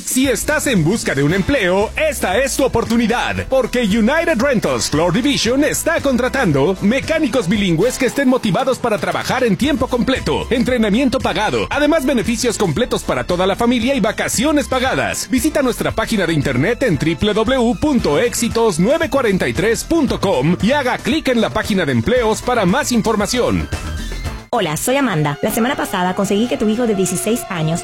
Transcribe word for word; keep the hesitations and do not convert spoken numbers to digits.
Si estás en busca de un empleo, esta es tu oportunidad, porque United Rentals Floor Division está contratando mecánicos bilingües que estén motivados para trabajar en tiempo completo, entrenamiento pagado, además beneficios completos para toda la familia y vacaciones pagadas. Visita nuestra página de internet en doble u doble u doble u punto éxitos nueve cuarenta y tres punto com y haga clic en la página de empleos para más información. Hola, soy Amanda. La semana pasada conseguí que tu hijo de dieciséis años